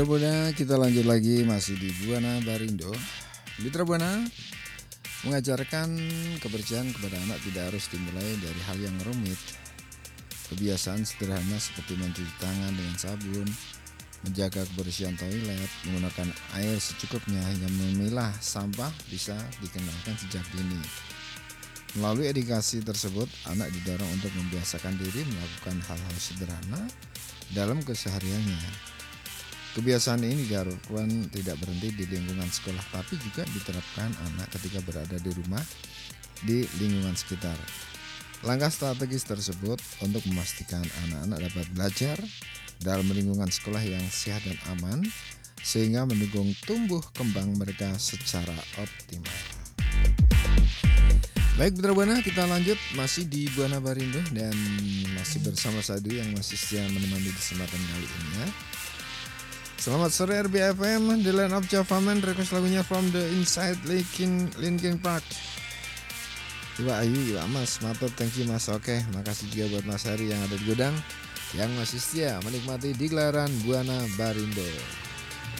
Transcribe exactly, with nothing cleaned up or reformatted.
Mitra Buana, kita lanjut lagi masih di Buana Barindo. Mitra Buana mengajarkan kebersihan kepada anak tidak harus dimulai dari hal yang rumit. Kebiasaan sederhana seperti mencuci tangan dengan sabun, menjaga kebersihan toilet, menggunakan air secukupnya hingga memilah sampah bisa dikenalkan sejak dini. Melalui edukasi tersebut, anak didorong untuk membiasakan diri melakukan hal-hal sederhana dalam kesehariannya. Kebiasaan ini diharapkan tidak berhenti di lingkungan sekolah, tapi juga diterapkan anak ketika berada di rumah di lingkungan sekitar. Langkah strategis tersebut untuk memastikan anak-anak dapat belajar dalam lingkungan sekolah yang sehat dan aman, sehingga mendukung tumbuh kembang mereka secara optimal. Baik Mitra Buana, kita lanjut masih di Buana Barindo dan masih bersama Sadu yang masih setia menemani di kesempatan kali ini ya. Selamat sore R B F M, The Land of Java Man, request lagunya From the Inside Linkin, Linkin Park. Iwa Ayu, Iwa Mas, matur, thank you Mas. Oke, makasih juga buat Mas Hari yang ada di gudang yang masih setia menikmati digelaran Buana Barindo.